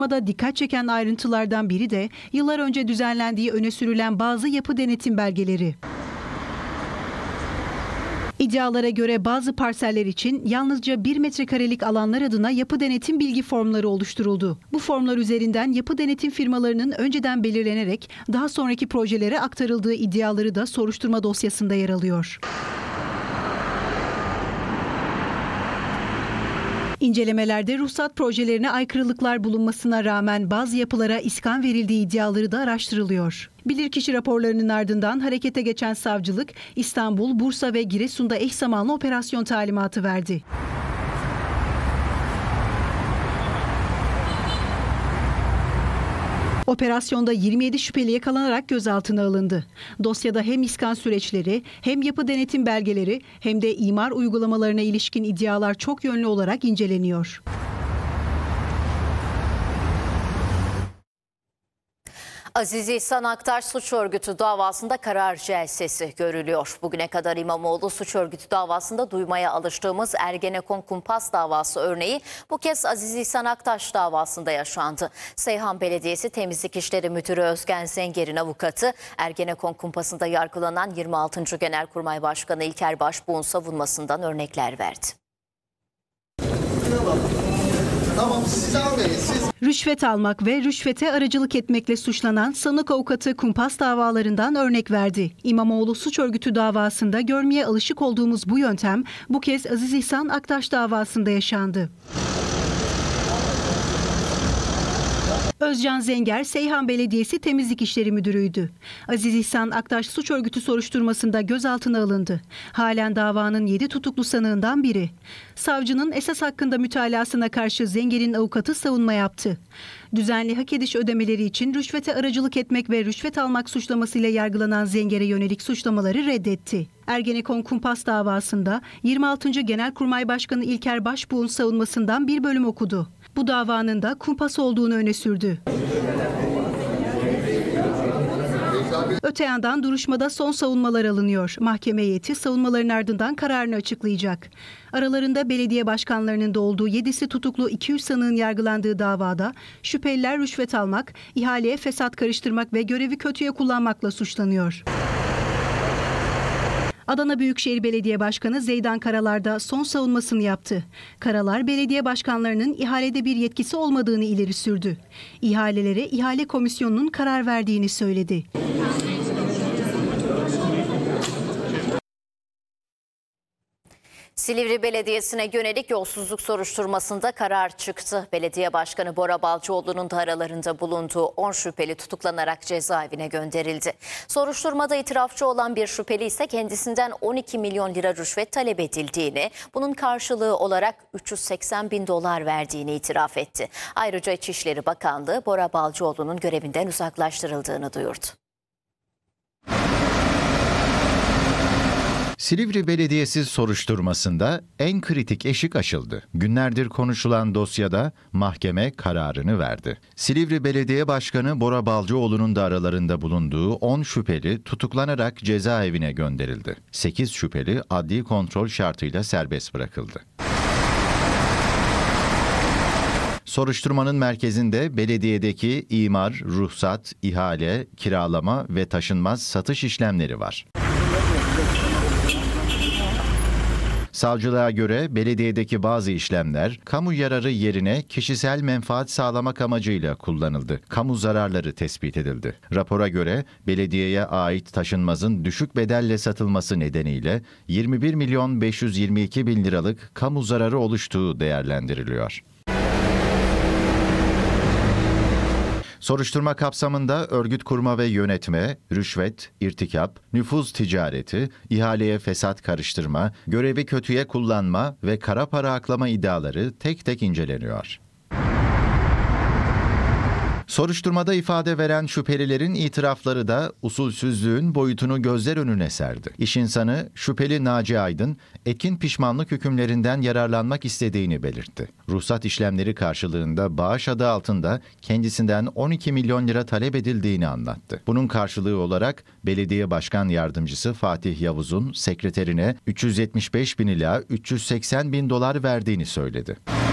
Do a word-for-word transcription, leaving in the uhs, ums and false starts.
Da dikkat çeken ayrıntılardan biri de yıllar önce düzenlendiği öne sürülen bazı yapı denetim belgeleri. İddialara göre bazı parseller için yalnızca bir metrekarelik alanlar adına yapı denetim bilgi formları oluşturuldu. Bu formlar üzerinden yapı denetim firmalarının önceden belirlenerek daha sonraki projelere aktarıldığı iddiaları da soruşturma dosyasında yer alıyor. İncelemelerde ruhsat projelerine aykırılıklar bulunmasına rağmen bazı yapılara iskan verildiği iddiaları da araştırılıyor. Bilirkişi raporlarının ardından harekete geçen savcılık, İstanbul, Bursa ve Giresun'da eş zamanlı operasyon talimatı verdi. Operasyonda yirmi yedi şüpheli yakalanarak gözaltına alındı. Dosyada hem iskan süreçleri, hem yapı denetim belgeleri, hem de imar uygulamalarına ilişkin iddialar çok yönlü olarak inceleniyor. Aziz İhsan Aktaş suç örgütü davasında karar celsesi görülüyor. Bugüne kadar İmamoğlu suç örgütü davasında duymaya alıştığımız Ergenekon kumpas davası örneği bu kez Aziz İhsan Aktaş davasında yaşandı. Seyhan Belediyesi Temizlik İşleri Müdürü Özgen Zenger'in avukatı Ergenekon kumpasında yargılanan yirmi altıncı Genelkurmay Başkanı İlker Başbuğ'un savunmasından örnekler verdi. Tamam, siz almayın, siz... Rüşvet almak ve rüşvete aracılık etmekle suçlanan sanık avukatı kumpas davalarından örnek verdi. İmamoğlu suç örgütü davasında görmeye alışık olduğumuz bu yöntem bu kez Aziz İhsan Aktaş davasında yaşandı. Özcan Zenger, Seyhan Belediyesi Temizlik İşleri Müdürü'ydü. Aziz İhsan Aktaş suç örgütü soruşturmasında gözaltına alındı. Halen davanın yedi tutuklu sanığından biri. Savcının esas hakkında mütalasına karşı Zenger'in avukatı savunma yaptı. Düzenli hak ediş ödemeleri için rüşvete aracılık etmek ve rüşvet almak suçlamasıyla yargılanan Zenger'e yönelik suçlamaları reddetti. Ergenekon kumpas davasında yirmi altıncı Genelkurmay Başkanı İlker Başbuğ'un savunmasından bir bölüm okudu. Bu davanın da kumpas olduğunu öne sürdü. Öte yandan duruşmada son savunmalar alınıyor. Mahkeme heyeti savunmaların ardından kararını açıklayacak. Aralarında belediye başkanlarının da olduğu yedisi tutuklu iki yüz sanığın yargılandığı davada şüpheliler rüşvet almak, ihaleye fesat karıştırmak ve görevi kötüye kullanmakla suçlanıyor. Adana Büyükşehir Belediye Başkanı Zeydan Karalar da son savunmasını yaptı. Karalar, belediye başkanlarının ihalede bir yetkisi olmadığını ileri sürdü. İhalelere ihale komisyonunun karar verdiğini söyledi. Silivri Belediyesi'ne yönelik yolsuzluk soruşturmasında karar çıktı. Belediye Başkanı Bora Balcıoğlu'nun da aralarında bulunduğu on şüpheli tutuklanarak cezaevine gönderildi. Soruşturmada itirafçı olan bir şüpheli ise kendisinden on iki milyon lira rüşvet talep edildiğini, bunun karşılığı olarak üç yüz seksen bin dolar verdiğini itiraf etti. Ayrıca İçişleri Bakanlığı Bora Balcıoğlu'nun görevinden uzaklaştırıldığını duyurdu. Silivri Belediyesi soruşturmasında en kritik eşik aşıldı. Günlerdir konuşulan dosyada mahkeme kararını verdi. Silivri Belediye Başkanı Bora Balcıoğlu'nun da aralarında bulunduğu on şüpheli tutuklanarak cezaevine gönderildi. sekiz şüpheli adli kontrol şartıyla serbest bırakıldı. Soruşturmanın merkezinde belediyedeki imar, ruhsat, ihale, kiralama ve taşınmaz satış işlemleri var. Savcılığa göre belediyedeki bazı işlemler kamu yararı yerine kişisel menfaat sağlamak amacıyla kullanıldı. Kamu zararları tespit edildi. Rapora göre belediyeye ait taşınmazın düşük bedelle satılması nedeniyle yirmi bir milyon beş yüz yirmi iki bin liralık kamu zararı oluştuğu değerlendiriliyor. Soruşturma kapsamında örgüt kurma ve yönetme, rüşvet, irtikap, nüfuz ticareti, ihaleye fesat karıştırma, görevi kötüye kullanma ve kara para aklama iddiaları tek tek inceleniyor. Soruşturmada ifade veren şüphelilerin itirafları da usulsüzlüğün boyutunu gözler önüne serdi. İş insanı şüpheli Naci Aydın, etkin pişmanlık hükümlerinden yararlanmak istediğini belirtti. Ruhsat işlemleri karşılığında bağış adı altında kendisinden on iki milyon lira talep edildiğini anlattı. Bunun karşılığı olarak belediye başkan yardımcısı Fatih Yavuz'un sekreterine üç yüz yetmiş beş bin ila üç yüz seksen bin dolar verdiğini söyledi.